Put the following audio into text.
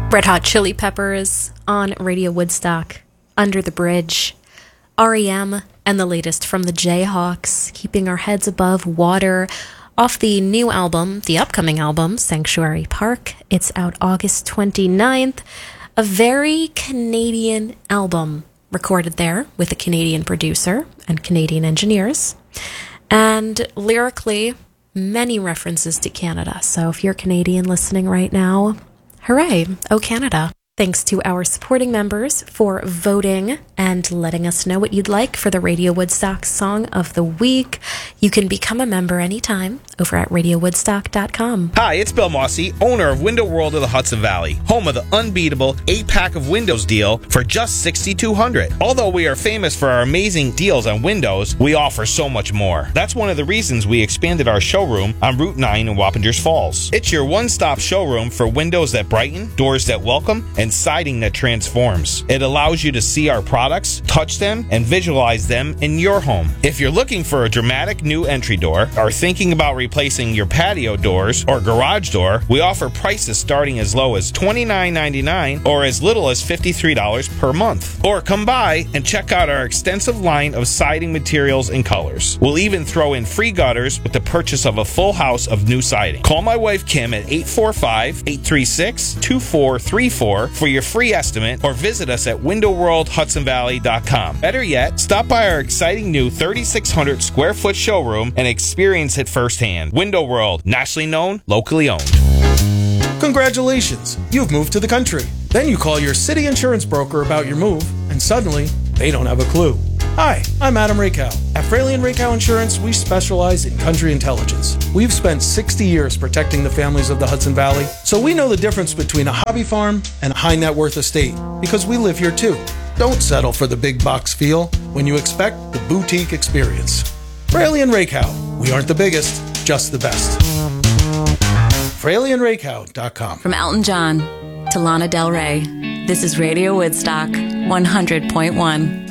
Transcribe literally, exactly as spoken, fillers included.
Red Hot Chili Peppers on Radio Woodstock, Under the Bridge, R E M, and the latest from the Jayhawks, Keeping Our Heads Above Water, off the new album, the upcoming album, Sanctuary Park. It's out August twenty-ninth. A very Canadian album, recorded there with a Canadian producer and Canadian engineers. And lyrically, many references to Canada. So if you're Canadian listening right now, hooray, oh Canada. Thanks to our supporting members for voting and letting us know what you'd like for the Radio Woodstock Song of the Week. You can become a member anytime over at radio woodstock dot com. Hi, it's Bill Mossy, owner of Window World of the Hudson Valley, home of the unbeatable eight-pack of windows deal for just six thousand two hundred dollars. Although we are famous for our amazing deals on windows, we offer so much more. That's one of the reasons we expanded our showroom on Route nine in Wappingers Falls. It's your one-stop showroom for windows that brighten, doors that welcome, and siding that transforms. It allows you to see our products, touch them, and visualize them in your home. If you're looking for a dramatic new entry door, or thinking about replacing your patio doors or garage door, we offer prices starting as low as twenty-nine ninety-nine or as little as fifty-three dollars per month. Or come by and check out our extensive line of siding materials and colors. We'll even throw in free gutters with the purchase of a full house of new siding. Call my wife Kim at eight four five, eight three six, two four three four for your free estimate, or visit us at window world hudson valley dot com. Better yet, stop by our exciting new thirty-six hundred square foot showroom and experience it firsthand. Window World, nationally known, locally owned. Congratulations, you've moved to the country. Then you call your city insurance broker about your move, and suddenly, they don't have a clue. Hi, I'm Adam Rakow. At Fraley and Rakow Insurance, we specialize in country intelligence. We've spent sixty years protecting the families of the Hudson Valley, so we know the difference between a hobby farm and a high net worth estate, because we live here too. Don't settle for the big box feel when you expect the boutique experience. Fraley and Rakow, we aren't the biggest, just the best. Fraley and Rakow dot com. From Elton John to Lana Del Rey, this is Radio Woodstock one hundred point one.